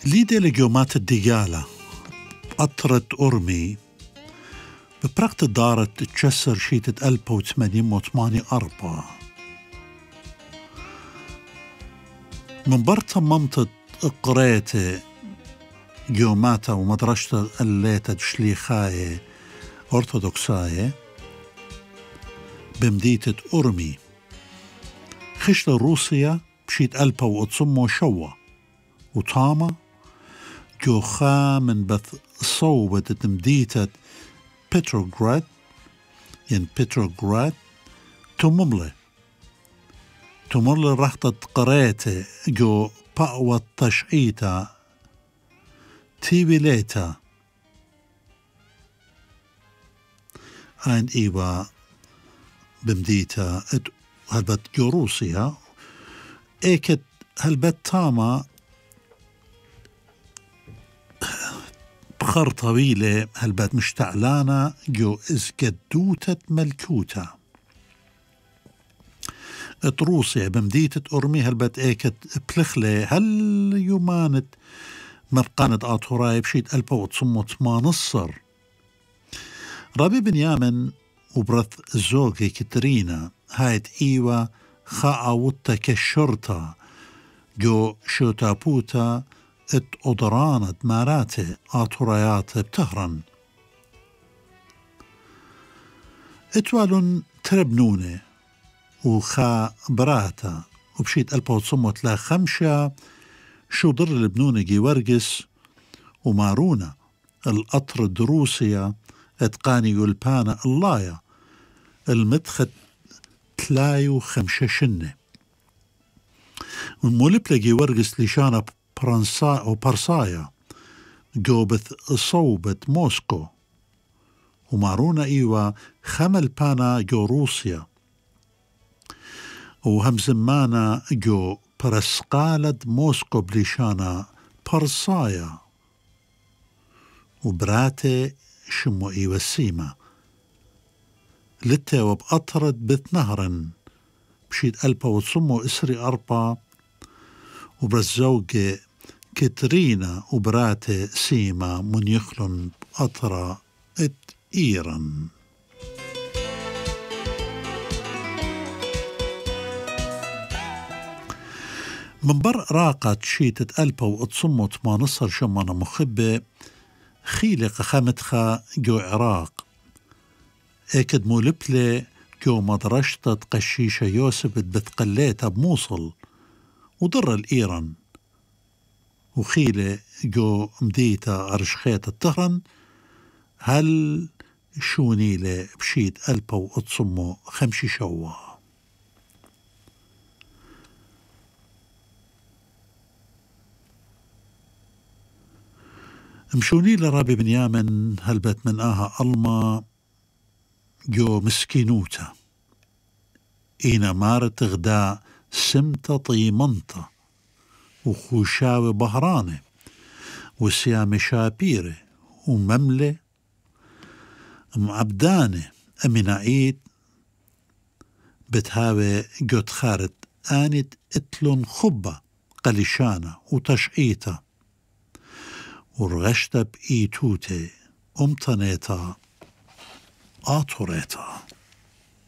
ليدي لجومات الدجالة قطرة أرمي ببرقت دارت تشسر شيتة 1884 من برطة ممتت قريتي جوماتا ومدرشة الليتة شليخاية أرثوذكساية بمديتة أرمي خشت روسيا بشيت ألبا وأتصمو شوا وطاما جوخا من بث صوبة تمديتة بتروغراد ين بتروغراد تمملة رحتت قريتي جو باقوة تشعيتا تيبيليتا عين إيوا بمديتا هلبت جو روسيا ايكت هلبت تاما بخر طويلة هلبت مشتعلانة جو إزقدوتة ملكوتة روسيا بمديتة أرمي هلبت ايكت بلخلة هل يومانت مرقانة آتوراي بشيت 1918 رابي بنيامن وبرث زوجي كترينا هايت إيوا خاعوتا كشرطة جو شوتابوتا ات أدرانت ماراتي آتورايات بتهرن اتوالون تربنوني وخا براتا وبشيت 1935 شو ضر البنوني جي ورقس ومارونا القطر دروسيا اتقاني يلبانا اللايا المدخت تلايو خمشة شنة والمولبلا جي ورقس لشانا برانسا وبرسايا جوبث صوبة موسكو ومارونا ايوا خمل بانا جو روسيا وهمزمانا جو برسقالد موسكو بليشانا برسايا وبراتي شمو ايوا السيما لتا وبأطرد بثنهرن بشيد ألبا وتصمو إسري أربا وبرزوجي كترينا وبراتي سيما من يخلن أطرا ات إيران من بر راقت شيتة ألبا وتصمو 18 شمانا مخبة خيلق خمتخا جو عراق اكد مولبلي جو مدرشتة قشيشة يوسف بتقليتها بموصل وضر الإيران وخيلة جو مديتا أرشخيت التهرن هل شونيلة بشيد ألبا وتصمو خمشي شوا مشونيلة رابي بنيامن هلبت من ألما جو مسكينوتا إينا مارت غدا سمتة طيمنطة وخوشاوي بهرانة وسيامي شابيرة ومملة معبدانة أميناعيد بتهاوي جوت خارت آنت اتلون خبة قليشانة وتشعيتا ورغشتا بإيتوتي أمطنيتا آتوريتا